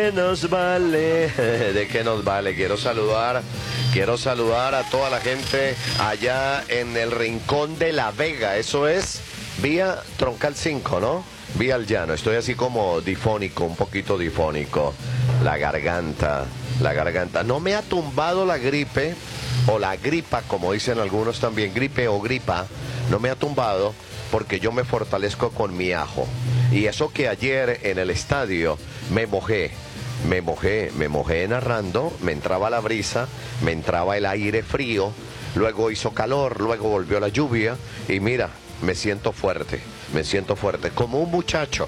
¿Qué nos vale? ¿De qué nos vale? Quiero saludar a toda la gente allá en el Rincón de la Vega. Eso es vía Troncal 5, ¿no? Vía al llano. Estoy así como difónico, un poquito difónico. La garganta. No me ha tumbado la gripe o la gripa, como dicen algunos también, gripe o gripa. No me ha tumbado porque yo me fortalezco con mi ajo. Y eso que ayer en el estadio me mojé narrando, me entraba la brisa, me entraba el aire frío, luego hizo calor, luego volvió la lluvia y mira, me siento fuerte, como un muchacho,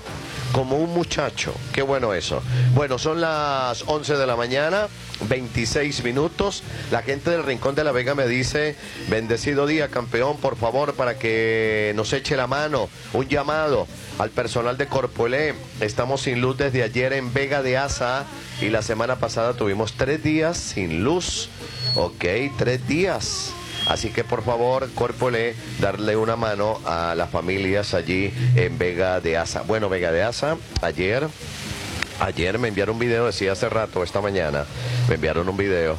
qué bueno eso. Bueno, son las 11 de la mañana, 26 minutos, la gente del Rincón de la Vega me dice, bendecido día campeón, por favor, para que nos eche la mano, un llamado al personal de Corpoelé. Estamos sin luz desde ayer en Vega de Asa y la semana pasada tuvimos 3 días sin luz, ok, 3 días. Así que por favor, Corpoelé, darle una mano a las familias allí en Vega de Asa. Bueno, Vega de Asa, ayer me enviaron un video, decía hace rato, esta mañana, me enviaron un video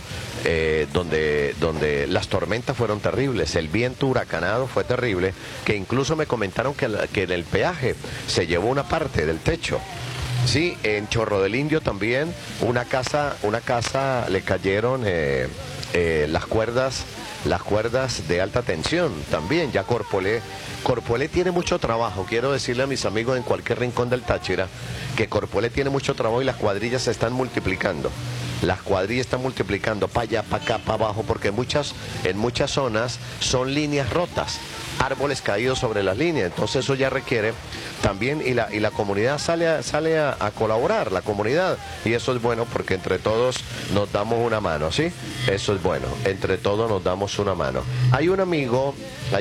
donde las tormentas fueron terribles, el viento huracanado fue terrible, que incluso me comentaron que en el peaje se llevó una parte del techo. Sí, en Chorro del Indio también, una casa le cayeron las cuerdas de alta tensión también. Ya Corpoelé tiene mucho trabajo. Quiero decirle a mis amigos en cualquier rincón del Táchira que Corpoelé tiene mucho trabajo y las cuadrillas se están multiplicando. Las cuadrillas están multiplicando para allá, para acá, para abajo, porque en muchas zonas son líneas rotas, árboles caídos sobre las líneas. Entonces eso ya requiere también, y la comunidad sale a colaborar, la comunidad, y eso es bueno porque entre todos nos damos una mano, ¿sí? Eso es bueno, entre todos nos damos una mano. Hay un amigo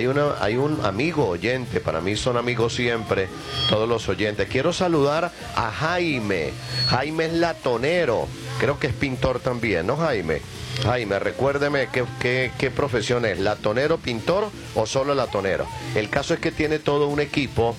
oyente, para mí son amigos siempre, todos los oyentes. Quiero saludar a Jaime es latonero, creo que es pintor también, ¿no, Jaime? Jaime, recuérdeme qué profesión es, latonero, pintor o solo latonero. El caso es que tiene todo un equipo,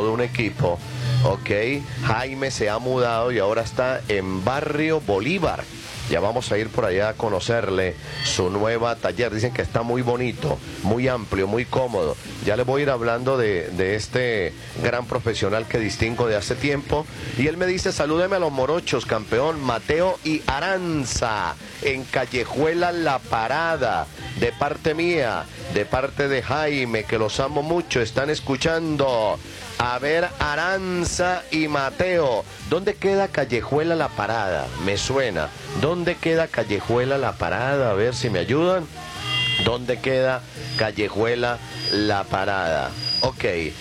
ok. Jaime se ha mudado y ahora está en Barrio Bolívar. Ya vamos a ir por allá a conocerle su nueva taller. Dicen que está muy bonito, muy amplio, muy cómodo. Ya les voy a ir hablando de este gran profesional que distingo de hace tiempo. Y él me dice, salúdeme a los morochos, campeón, Mateo y Aranza, en Callejuela La Parada. De parte mía, de parte de Jaime, que los amo mucho, están escuchando. A ver, Aranza y Mateo, ¿dónde queda Callejuela La Parada? Me suena. ¿Dónde queda Callejuela La Parada? A ver si me ayudan. ¿Dónde queda Callejuela La Parada? Ok,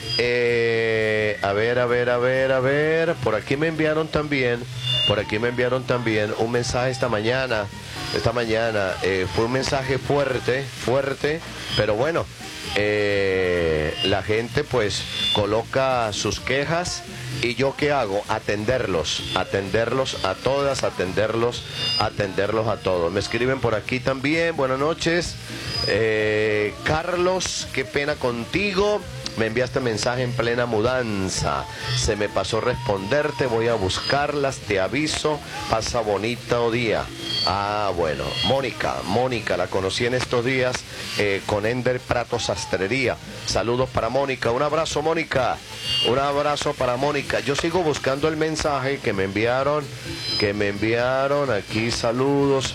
a ver. Por aquí me enviaron también un mensaje esta mañana. Fue un mensaje fuerte, pero bueno. La gente pues coloca sus quejas y yo qué hago, atenderlos a todas, atenderlos a todos. Me escriben por aquí también, buenas noches, Carlos, qué pena contigo, me enviaste mensaje en plena mudanza, se me pasó responderte, voy a buscarlas, te aviso, pasa bonito día. Ah, bueno, Mónica, la conocí en estos días con Ender Prato Sastrería. Saludos para Mónica, un abrazo Mónica, un abrazo para Mónica. Yo sigo buscando el mensaje que me enviaron aquí, saludos.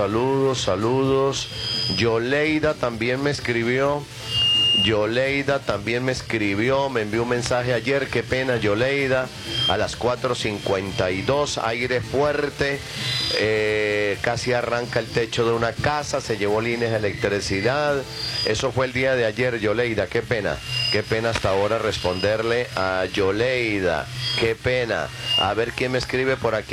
Yoleida también me escribió. Me envió un mensaje ayer, qué pena Yoleida, a las 4:52, aire fuerte, casi arranca el techo de una casa, se llevó líneas de electricidad, eso fue el día de ayer Yoleida, qué pena hasta ahora responderle a Yoleida, qué pena. A ver quién me escribe por aquí.